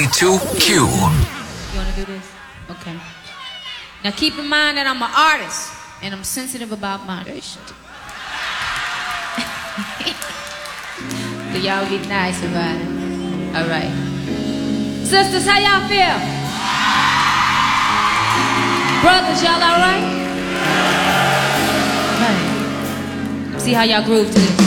92Q. You wanna do this? Okay. Now keep in mind that I'm an artist and I'm sensitive about moderation. So y'all be nice about it. Alright. Sisters, how y'all feel? Brothers, y'all alright? Alright. See how y'all groove to this.